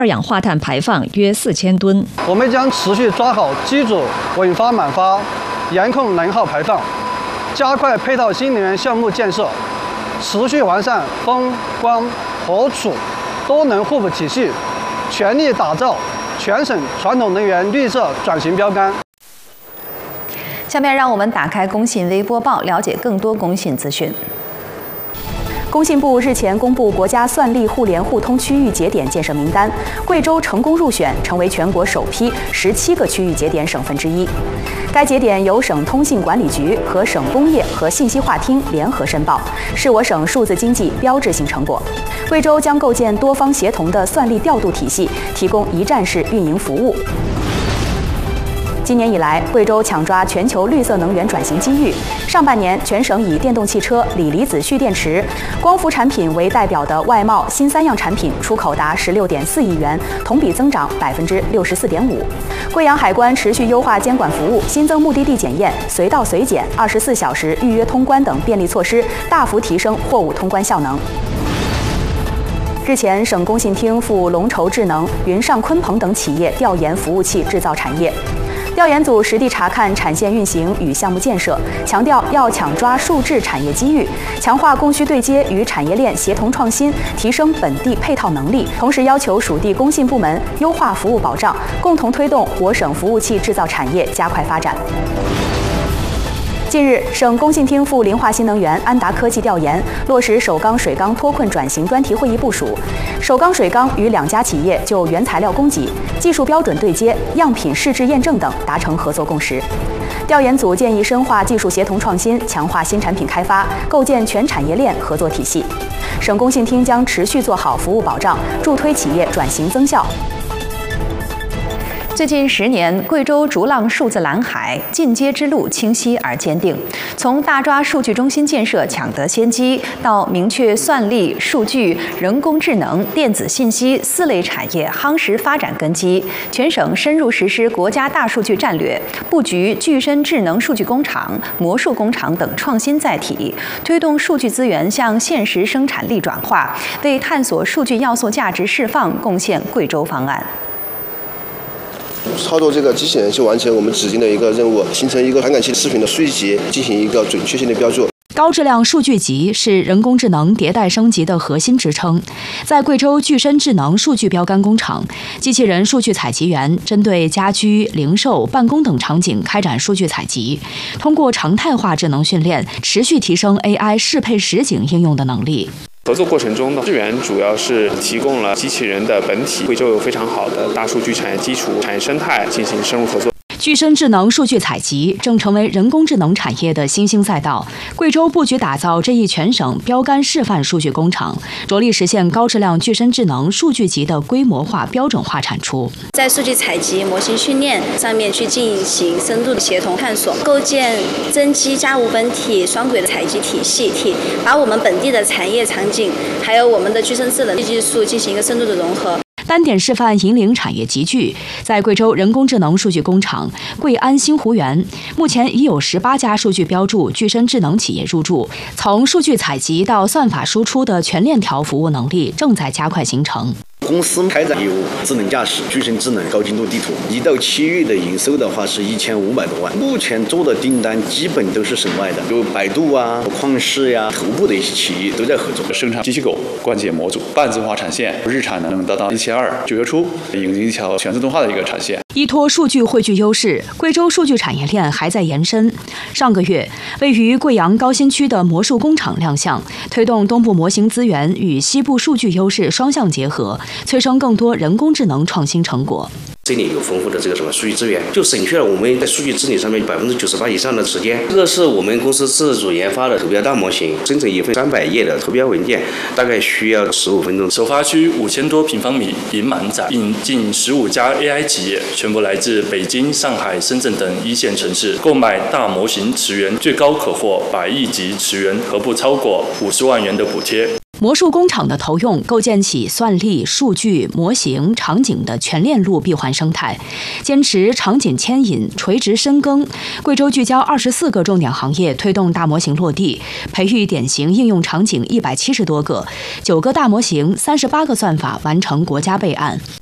二氧化碳排放约4000吨。 我们将持续抓好机组稳发满发，严控能耗排放，加快配套新能源项目建设，持续完善风光火储多能互补体系，全力打造全省传统能源绿色转型标杆。 下面让我们打开工信微播报，了解更多工信资讯。工信部日前公布国家算力互联互通区域节点建设名单，贵州成功入选，成为全国首批17个区域节点省份之一。该节点由省通信管理局和省工业和信息化厅联合申报，是我省数字经济标志性成果。贵州将构建多方协同的算力调度体系，提供一站式运营服务。今年以来，贵州抢抓全球绿色能源转型机遇。上半年，全省以电动汽车、锂离子蓄电池、光伏产品为代表的外贸新3样产品出口达16.4亿元，同比增长64.5%。贵阳海关持续优化监管服务，新增目的地检验、随到随检、24小时预约通关等便利措施，大幅提升货物通关效能。日前，省工信厅赴龙筹智能、云上鲲鹏等企业调研服务器制造产业。调研组实地查看产线运行与项目建设，强调要抢抓数字产业机遇，强化供需对接与产业链协同创新，提升本地配套能力。同时要求属地工信部门优化服务保障，共同推动我省服务器制造产业加快发展。近日，省工信厅赴临化新能源、安达科技调研，落实首钢水钢脱困转型专题会议部署。首钢水钢与2家企业就原材料供给、技术标准对接、样品试制验证等达成合作共识。调研组建议深化技术协同创新，强化新产品开发，构建全产业链合作体系。省工信厅将持续做好服务保障，助推企业转型增效。最近10年，贵州逐浪数字蓝海，进阶之路清晰而坚定。从大抓数据中心建设抢得先机，到明确算力、数据、人工智能、电子信息4类产业夯实发展根基，全省深入实施国家大数据战略，布局具身智能数据工厂、魔术工厂等创新载体，推动数据资源向现实生产力转化，为探索数据要素价值释放贡献贵州方案。 操作这个机器人去完成我们指定的一个任务，形成一个传感器视频的数据集，进行一个准确性的标注。 高质量数据集是人工智能迭代升级的核心支撑。在贵州具身智能数据标杆工厂，机器人数据采集员针对家居、零售、办公等场景开展数据采集，通过常态化智能训练，持续提升 AI 适配实景应用的能力。 合作过程中呢，支援主要是提供了机器人的本体，贵州有非常好的大数据产业基础、产业生态进行深入合作。 具身智能数据采集正成为人工智能产业的新兴赛道。贵州布局打造这一全省标杆示范数据工厂，着力实现高质量具身智能数据集的规模化、标准化产出。 在数据采集、模型训练上面去进行深度的协同探索，构建真机加无本体双轨的采集体系，把我们本地的产业场景，还有我们的具身智能技术进行一个深度的融合。 单点示范引领产业集聚，在贵州人工智能数据工厂贵安新湖园，目前已有18家数据标注具身智能企业入驻，从数据采集到算法输出的全链条服务能力正在加快形成。 公司开展业务，智能驾驶、具身智能、高精度地图，1到7月的营收的话是1500多万。目前做的订单基本都是省外的，有百度啊、旷视呀、头部的一些企业都在合作。 生产机器狗关节模组、半自动化产线，日产能达到1200，9月初引进一条全自动化的一个产线。 依托数据汇聚优势，贵州数据产业链还在延伸。上个月，位于贵阳高新区的魔术工厂亮相，推动东部模型资源与西部数据优势双向结合，催生更多人工智能创新成果。 这里有丰富的这个什么数据资源，就省去了我们在数据治理上面98%以上的时间。这个是我们公司自主研发的图标大模型，生成一份300页的图标文件，大概需要15分钟。 首发区5000多平方米已满载，引进15家 AI 企业，全部来自北京、上海、深圳等1线城市，购买大模型池源，最高可获100亿级池源和不超过50万元的补贴。 魔术工厂的投用，构建起算力、数据、模型、场景的全链路闭环生态，坚持场景牵引、垂直深耕。贵州聚焦24个重点行业，推动大模型落地，培育典型应用场景170多个，9个大模型、38个算法完成国家备案。